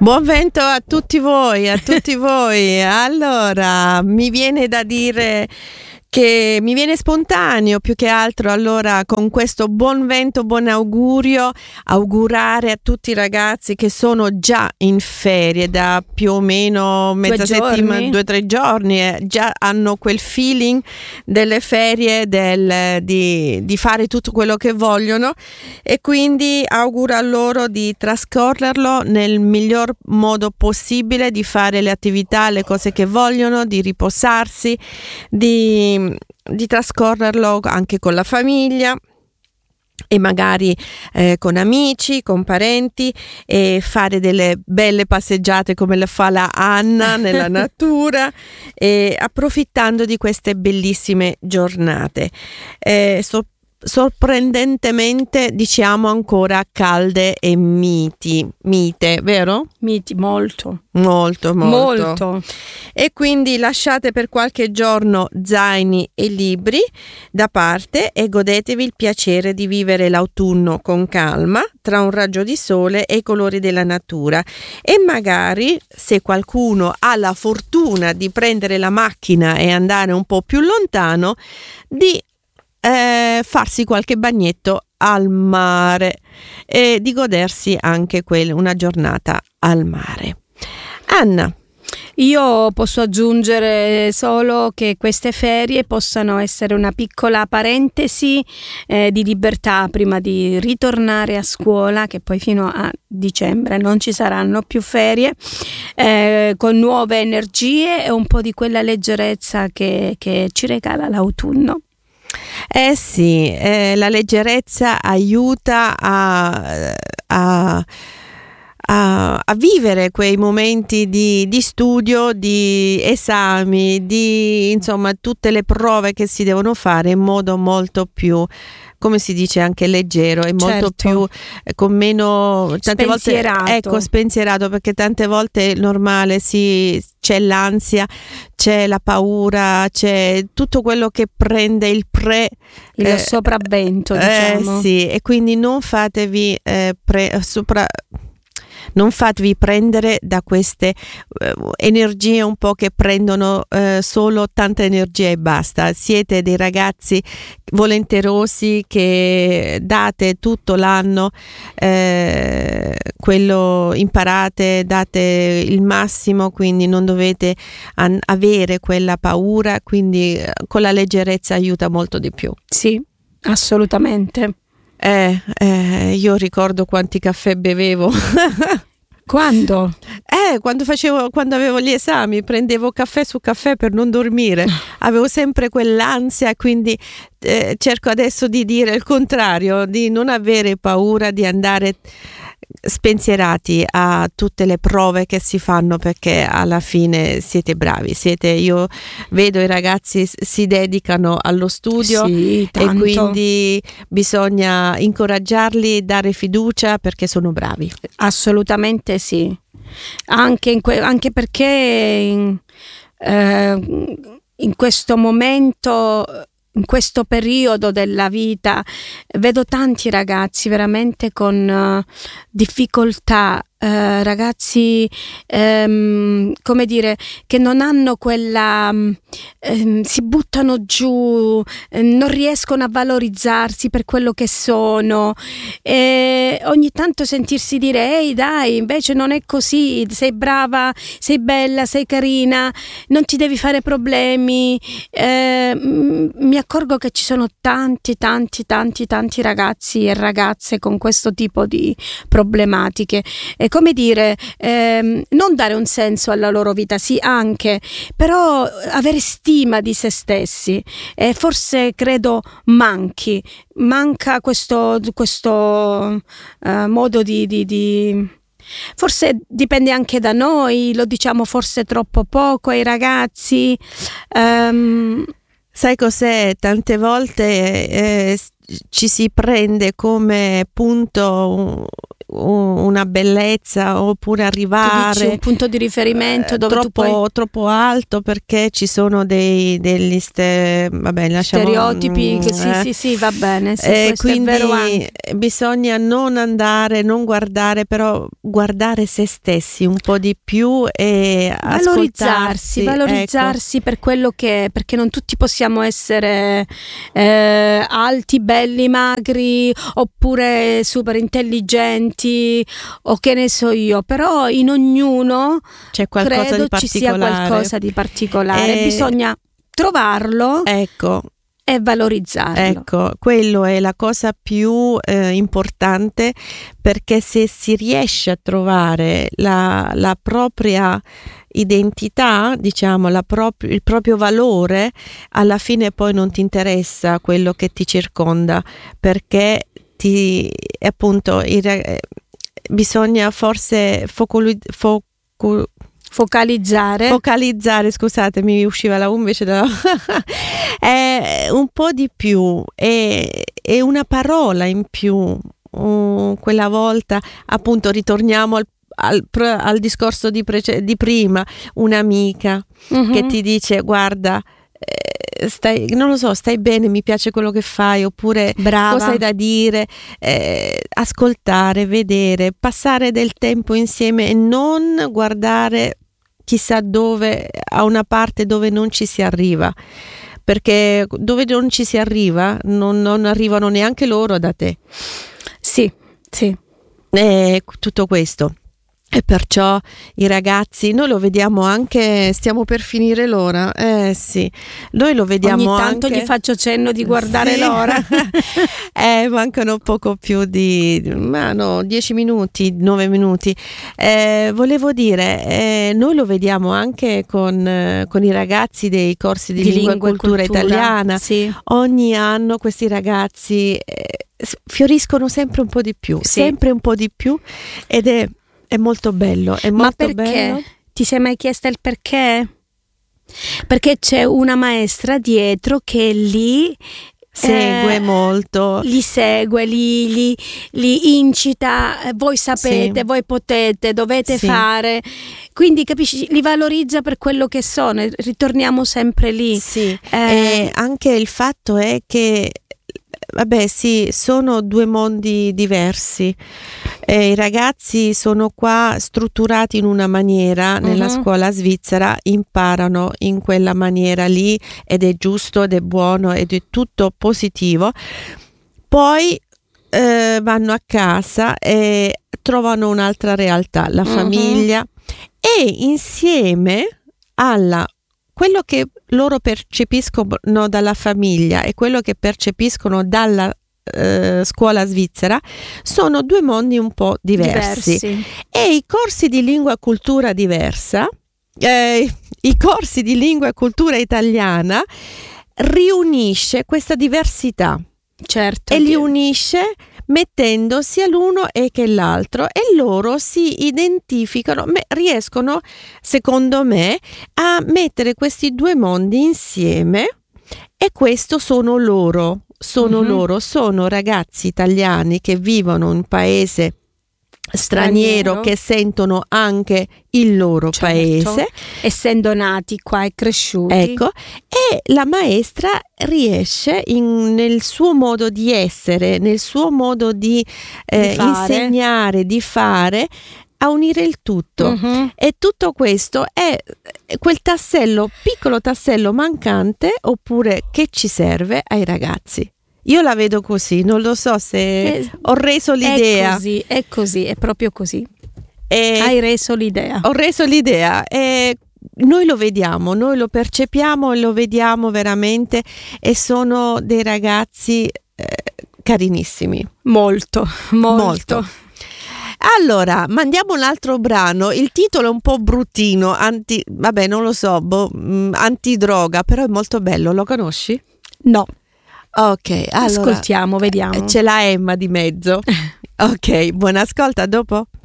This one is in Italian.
Buon vento a tutti voi, a tutti voi. Allora, mi viene da dire che mi viene spontaneo più che altro, allora, con questo buon vento, buon augurio, augurare a tutti i ragazzi che sono già in ferie da più o meno mezza settimana, 2 o 3 giorni, già hanno quel feeling delle ferie, di fare tutto quello che vogliono, e quindi auguro a loro di trascorrerlo nel miglior modo possibile, di fare le attività, le cose che vogliono, di riposarsi, di trascorrerlo anche con la famiglia e magari con amici, con parenti, e fare delle belle passeggiate come le fa la Anna nella natura, e approfittando di queste bellissime giornate. Sorprendentemente, diciamo, ancora calde e mite, vero? Miti, molto. E quindi lasciate per qualche giorno zaini e libri da parte e godetevi il piacere di vivere l'autunno con calma, tra un raggio di sole e i colori della natura. E magari, se qualcuno ha la fortuna di prendere la macchina e andare un po' più lontano, di farsi qualche bagnetto al mare e di godersi anche una giornata al mare. Anna, io posso aggiungere solo che queste ferie possano essere una piccola parentesi di libertà prima di ritornare a scuola, che poi fino a dicembre non ci saranno più ferie, con nuove energie e un po' di quella leggerezza che ci regala l'autunno. Sì, la leggerezza aiuta a vivere quei momenti di studio, di esami, di insomma tutte le prove che si devono fare in modo molto più, come si dice, anche leggero e molto più con meno, tante volte spensierato, perché tante volte è normale, c'è l'ansia, c'è la paura, c'è tutto quello che prende il sopravvento, diciamo. Sì, e quindi non fatevi prendere da queste energie un po' che prendono solo tanta energia e basta. Siete dei ragazzi volenterosi che date tutto l'anno quello, imparate, date il massimo, quindi non dovete avere quella paura, quindi con la leggerezza aiuta molto di più. Sì, assolutamente. Io ricordo quanti caffè bevevo. Quando? Quando avevo gli esami, prendevo caffè su caffè per non dormire. Avevo sempre quell'ansia, quindi cerco adesso di dire il contrario, di non avere paura, di andare spensierati a tutte le prove che si fanno, perché alla fine siete bravi, io vedo i ragazzi si dedicano allo studio, sì, e quindi bisogna incoraggiarli, dare fiducia, perché sono bravi. Assolutamente sì, anche perché in questo momento, in questo periodo della vita, vedo tanti ragazzi veramente con difficoltà, ragazzi come dire, che non hanno quella si buttano giù, non riescono a valorizzarsi per quello che sono, e ogni tanto sentirsi dire: ehi dai, invece non è così, sei brava, sei bella, sei carina, non ti devi fare problemi. Mi accorgo che ci sono tanti ragazzi e ragazze con questo tipo di problematiche. Come dire, non dare un senso alla loro vita, sì, anche, però avere stima di se stessi, forse credo manca questo modo di forse dipende anche da noi, lo diciamo forse troppo poco ai ragazzi. Sai cos'è? Tante volte ci si prende come punto una bellezza, oppure arrivare, tu dici un punto di riferimento dove troppo alto, perché ci sono degli stereotipi che sì, va bene, quindi è vero anche. Bisogna non guardare, però guardare se stessi un po' di più e valorizzarsi, ecco, per quello che è, perché non tutti possiamo essere alti, belli, magri, oppure super intelligenti, o che ne so io, però in ognuno c'è qualcosa credo di particolare. Ci sia qualcosa di particolare, bisogna trovarlo, ecco, e valorizzarlo. Ecco, quello è la cosa più importante, perché se si riesce a trovare la propria identità, diciamo, il proprio valore, alla fine poi non ti interessa quello che ti circonda, perché appunto bisogna forse focalizzare, scusate, mi usciva la U invece della un po' di più, e una parola in più, quella volta, appunto, ritorniamo al discorso di prima, un'amica che ti dice: guarda, non lo so, stai bene, mi piace quello che fai, oppure brava, cosa hai da dire, ascoltare, vedere, passare del tempo insieme e non guardare chissà dove, a una parte dove non ci si arriva, perché dove non ci si arriva non arrivano neanche loro da te. Sì. Tutto questo. E perciò i ragazzi, noi lo vediamo anche, stiamo per finire l'ora, sì, noi lo vediamo ogni tanto anche, gli faccio cenno di guardare l'ora. Mancano poco più di 10 minuti, 9 minuti. Volevo dire, noi lo vediamo anche con i ragazzi dei corsi di lingua e cultura italiana. Sì. Ogni anno questi ragazzi fioriscono sempre un po' di più, sempre un po' di più, ed è molto bello, è molto. Ma perché? Bello. Ti sei mai chiesta il perché? Perché c'è una maestra dietro che li segue molto, li segue, li incita, voi sapete, voi potete, dovete fare, quindi capisci, li valorizza per quello che sono, ritorniamo sempre lì. Sì. E anche il fatto è che sono due mondi diversi. I ragazzi sono qua strutturati in una maniera, nella scuola svizzera imparano in quella maniera lì, ed è giusto ed è buono ed è tutto positivo. Poi vanno a casa e trovano un'altra realtà, la famiglia, e insieme quello che loro percepiscono dalla famiglia e quello che percepiscono dalla scuola svizzera sono due mondi un po' diversi. E i corsi di lingua e cultura diversa, i corsi di lingua e cultura italiana riunisce questa diversità, certo, e li unisce mettendo sia l'uno che l'altro, e loro si identificano, riescono, secondo me, a mettere questi due mondi insieme, e questo sono loro, sono ragazzi italiani che vivono in un paese straniero, che sentono anche il loro paese, essendo nati qua e cresciuti. Ecco, e la maestra riesce nel suo modo di essere, nel suo modo di insegnare, di fare, a unire il tutto. E tutto questo è quel piccolo tassello mancante, oppure che ci serve ai ragazzi. Io la vedo così, non lo so se ho reso l'idea. È così, è proprio così. Hai reso l'idea. Ho reso l'idea, e noi lo vediamo, noi lo percepiamo e lo vediamo veramente, e sono dei ragazzi carinissimi. Molto. Allora, mandiamo un altro brano. Il titolo è un po' bruttino, non lo so, antidroga, però è molto bello. Lo conosci? No. Ok, allora ascoltiamo, vediamo. C'è la Emma di mezzo. Ok, buon ascolto, a dopo.